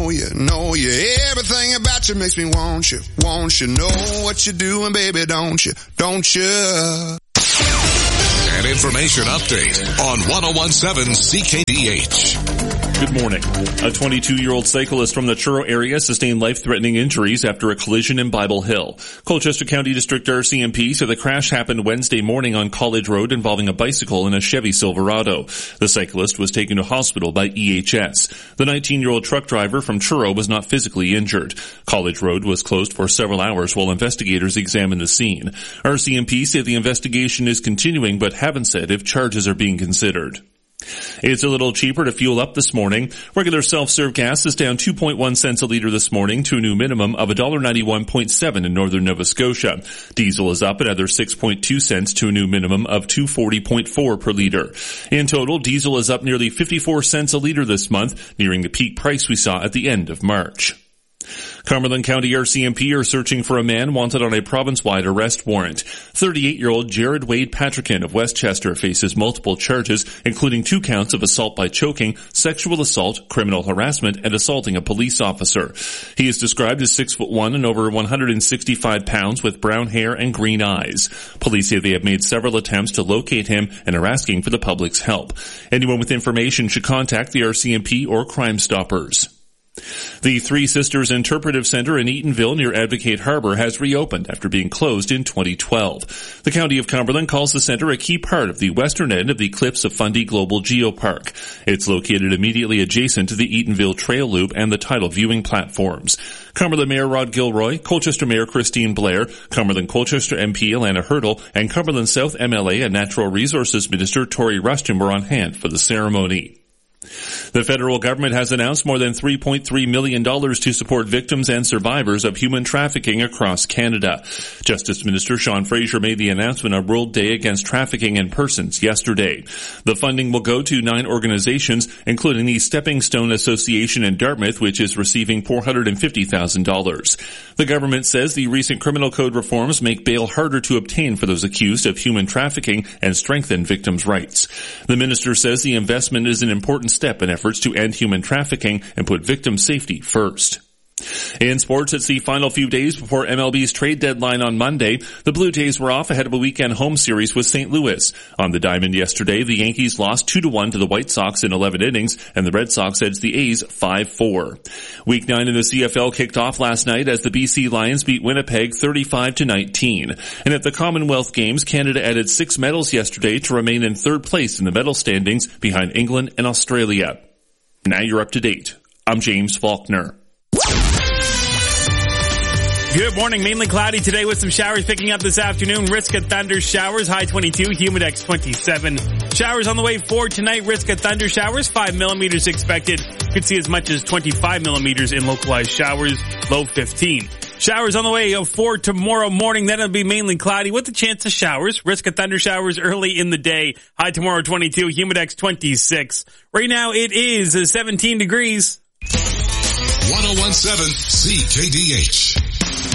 know you. Everything about you makes me want you. Know what you're doing, baby, don't you? An information update on 101.7 CKDH. Good morning. A 22-year-old cyclist from the Truro area sustained life-threatening injuries after a collision in Bible Hill. Colchester County District RCMP said the crash happened Wednesday morning on College Road involving a bicycle and a Chevy Silverado. The cyclist was taken to hospital by EHS. The 19-year-old truck driver from Truro was not physically injured. College Road was closed for several hours while investigators examined the scene. RCMP said the investigation is continuing but haven't said if charges are being considered. It's a little cheaper to fuel up this morning. Regular self-serve gas is down 2.1 cents a litre this morning to a new minimum of $1.91.7 in northern Nova Scotia. Diesel is up another 6.2 cents to a new minimum of $2.40.4 per litre. In total, diesel is up nearly 54 cents a litre this month, nearing the peak price we saw at the end of March. Cumberland County RCMP are searching for a man wanted on a province-wide arrest warrant. 38-year-old Jared Wade Patrickin of Westchester faces multiple charges, including 2 counts of assault by choking, sexual assault, criminal harassment, and assaulting a police officer. He is described as 6'1" and over 165 pounds with brown hair and green eyes. Police say they have made several attempts to locate him and are asking for the public's help. Anyone with information should contact the RCMP or Crime Stoppers. The Three Sisters Interpretive Center in Eatonville near Advocate Harbor has reopened after being closed in 2012. The County of Cumberland calls the center a key part of the western end of the Cliffs of Fundy Global Geopark. It's located immediately adjacent to the Eatonville Trail Loop and the tidal viewing platforms. Cumberland Mayor Rod Gilroy, Colchester Mayor Christine Blair, Cumberland Colchester MP Alana Hurdle, and Cumberland South MLA and Natural Resources Minister Tory Rushton were on hand for the ceremony. The federal government has announced more than $3.3 million to support victims and survivors of human trafficking across Canada. Justice Minister Sean Fraser made the announcement on World Day Against Trafficking in Persons yesterday. The funding will go to 9 organizations, including the Stepping Stone Association in Dartmouth, which is receiving $450,000. The government says the recent criminal code reforms make bail harder to obtain for those accused of human trafficking and strengthen victims' rights. The minister says the investment is an important step in efforts to end human trafficking and put victim safety first. In sports, it's the final few days before MLB's trade deadline on Monday. The Blue Jays were off ahead of a weekend home series with St. Louis. On the diamond yesterday, the Yankees lost 2-1 to the White Sox in 11 innings, and the Red Sox edged the A's 5-4. Week 9 in the CFL kicked off last night as the BC Lions beat Winnipeg 35-19. And at the Commonwealth Games, Canada added 6 medals yesterday to remain in 3rd place in the medal standings behind England and Australia. Now you're up to date. I'm James Faulkner. Good morning. Mainly cloudy today with some showers picking up this afternoon. Risk of thunder showers. High 22. Humidex 27. Showers on the way for tonight. Risk of thunder showers. 5 millimeters expected. Could see as much as 25 millimeters in localized showers. Low 15. Showers on the way for tomorrow morning. Then it'll be mainly cloudy with a chance of showers. Risk of thunder showers early in the day. High tomorrow 22. Humidex 26. Right now it is 17 degrees. 101.7 CKDH.